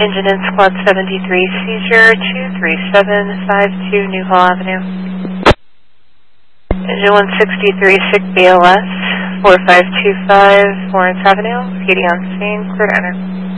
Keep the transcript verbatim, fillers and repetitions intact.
Engine in Squad seventy-three, seizure two three seven five two New Hall Avenue. Engine one sixty-three, sick B L S, four five two five Lawrence Avenue, P D on scene, clear to enter.